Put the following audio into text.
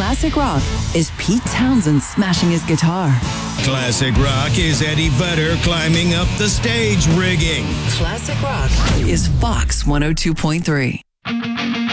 Classic rock is Pete Townsend smashing his guitar. Classic rock is Eddie Vedder climbing up the stage rigging. Classic rock is Fox 102.3.